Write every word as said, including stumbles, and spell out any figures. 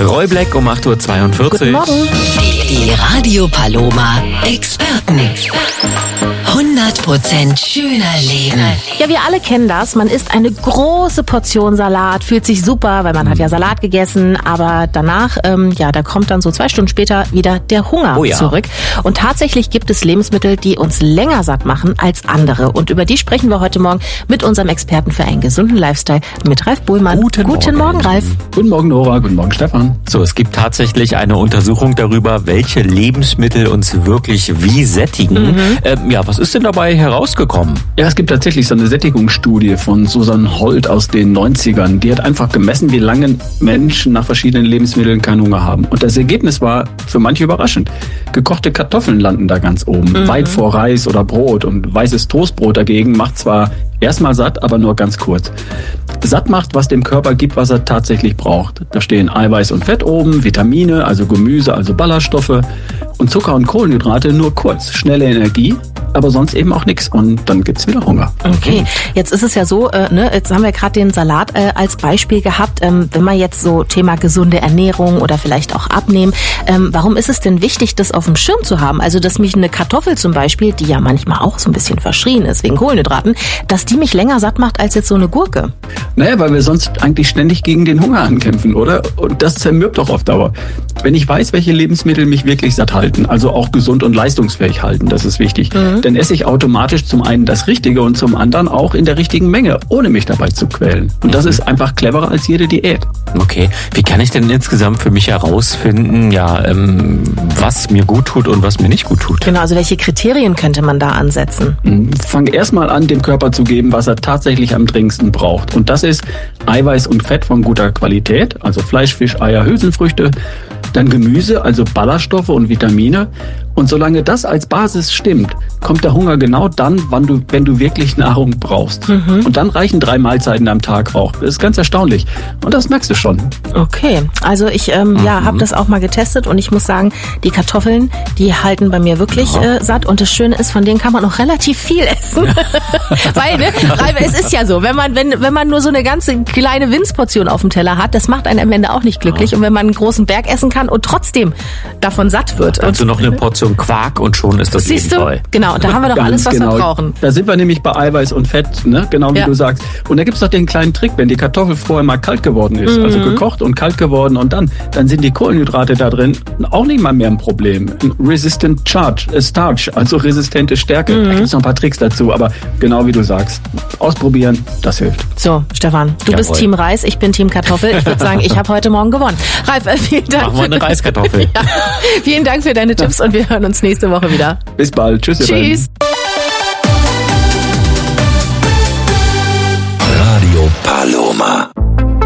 Roy Black um acht Uhr zweiundvierzig. Guten Morgen. Die Radio Paloma Experten. hundert Prozent schöner Leben. Ja, wir alle kennen das. Man isst eine große Portion Salat, fühlt sich super, weil man hat ja Salat gegessen, aber danach, ähm, ja, da kommt dann so zwei Stunden später wieder der Hunger oh ja. zurück. Und tatsächlich gibt es Lebensmittel, die uns länger satt machen als andere. Und über die sprechen wir heute Morgen mit unserem Experten für einen gesunden Lifestyle, mit Ralf Bohlmann. Guten, Guten Morgen. Morgen, Ralf. Guten Morgen, Nora. Guten Morgen, Stefan. So, es gibt tatsächlich eine Untersuchung darüber, welche Lebensmittel uns wirklich wie sättigen. Mhm. Ähm, ja, was ist denn dabei herausgekommen? Ja, es gibt tatsächlich so eine Sättigungsstudie von Susan Holt aus den neunzigern. Die hat einfach gemessen, wie lange Menschen nach verschiedenen Lebensmitteln keinen Hunger haben. Und das Ergebnis war für manche überraschend. Gekochte Kartoffeln landen da ganz oben, mhm. weit vor Reis oder Brot. Und weißes Toastbrot dagegen macht zwar erstmal satt, aber nur ganz kurz. Satt macht, was dem Körper gibt, was er tatsächlich braucht. Da stehen Eiweiß und Fett oben, Vitamine, also Gemüse, also Ballaststoffe und Zucker und Kohlenhydrate nur kurz. Schnelle Energie, aber sonst eben auch nichts. Und dann gibt's wieder Hunger. Okay, jetzt ist es ja so, äh, ne, jetzt haben wir gerade den Salat äh, als Beispiel gehabt. Ähm, wenn man jetzt so Thema gesunde Ernährung oder vielleicht auch Abnehmen, ähm, warum ist es denn wichtig, das auf dem Schirm zu haben? Also, dass mich eine Kartoffel zum Beispiel, die ja manchmal auch so ein bisschen verschrien ist wegen Kohlenhydraten, dass die mich länger satt macht als jetzt so eine Gurke. Naja, weil wir sonst eigentlich ständig gegen den Hunger ankämpfen, oder? Und das zermürbt doch auf Dauer. Wenn ich weiß, welche Lebensmittel mich wirklich satt halten, also auch gesund und leistungsfähig halten, das ist wichtig, mhm. dann esse ich automatisch zum einen das Richtige und zum anderen auch in der richtigen Menge, ohne mich dabei zu quälen. Und das mhm. ist einfach cleverer als jede Diät. Okay, wie kann ich denn insgesamt für mich herausfinden, ja, ähm, was mir gut tut und was mir nicht gut tut? Genau, also welche Kriterien könnte man da ansetzen? Fang erstmal an, dem Körper zu geben, was er tatsächlich am dringendsten braucht. Und das ist Eiweiß und Fett von guter Qualität, also Fleisch, Fisch, Eier, Hülsenfrüchte, dann Gemüse, also Ballaststoffe und Vitamine. Und solange das als Basis stimmt, kommt der Hunger genau dann, wann du, wenn du wirklich Nahrung brauchst. Mhm. Und dann reichen drei Mahlzeiten am Tag auch. Das ist ganz erstaunlich. Und das merkst du schon. Okay, also ich ähm, mhm. ja, habe das auch mal getestet und ich muss sagen, die Kartoffeln, die halten bei mir wirklich ja. äh, satt. Und das Schöne ist, von denen kann man auch relativ viel essen. Weil, ne, es ist ja so, wenn man, wenn, wenn man nur so eine ganze kleine Winzportion auf dem Teller hat, das macht einen am Ende auch nicht glücklich. Ja. Und wenn man einen großen Berg essen kann und trotzdem davon satt wird. Also noch eine Portion Quark und schon ist das Siehst Leben toll. Genau, da haben wir doch Ganz alles, was genau. wir brauchen. Da sind wir nämlich bei Eiweiß und Fett, ne? Genau wie ja. du sagst. Und da gibt's doch den kleinen Trick, wenn die Kartoffel vorher mal kalt geworden ist, mhm. also gekocht und kalt geworden und dann, dann sind die Kohlenhydrate da drin auch nicht mal mehr ein Problem. Resistant Charge, äh Starch, also resistente Stärke. Mhm. Da gibt's noch ein paar Tricks dazu, aber genau wie du sagst, ausprobieren, das hilft. So, Stefan, du Jawohl. bist Team Reis, ich bin Team Kartoffel. Ich würde sagen, ich habe heute Morgen gewonnen. Ralf, äh, vielen Dank. Machen wir eine Reiskartoffel. ja, vielen Dank für deine Tipps und wir hören uns nächste Woche wieder. Bis bald. Tschüss. Tschüss.